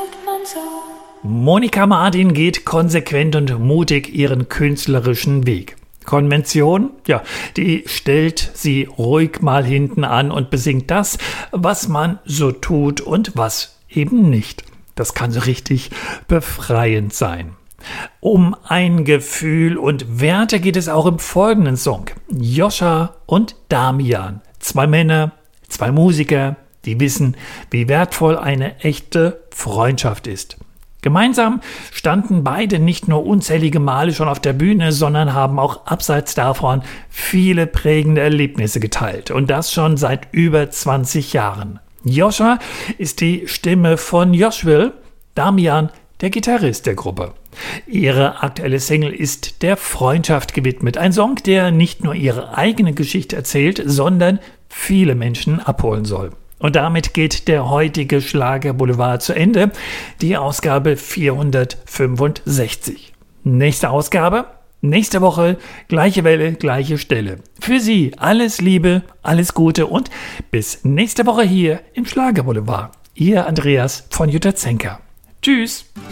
Monika Martin geht konsequent und mutig ihren künstlerischen Weg. Konvention, ja, die stellt sie ruhig mal hinten an und besingt das, was man so tut und was eben nicht. Das kann so richtig befreiend sein. Um ein Gefühl und Werte geht es auch im folgenden Song. Joscha und Damian, 2 Männer, 2 Musiker, die wissen, wie wertvoll eine echte Freundschaft ist. Gemeinsam standen beide nicht nur unzählige Male schon auf der Bühne, sondern haben auch abseits davon viele prägende Erlebnisse geteilt. Und das schon seit über 20 Jahren. Joscha ist die Stimme von Joshville, Damian der Gitarrist der Gruppe. Ihre aktuelle Single ist der Freundschaft gewidmet. Ein Song, der nicht nur ihre eigene Geschichte erzählt, sondern viele Menschen abholen soll. Und damit geht der heutige Schlagerboulevard zu Ende. Die Ausgabe 465. Nächste Ausgabe, nächste Woche, gleiche Welle, gleiche Stelle. Für Sie alles Liebe, alles Gute und bis nächste Woche hier im Schlagerboulevard. Ihr Andreas von Jutta Zenker. Tschüss.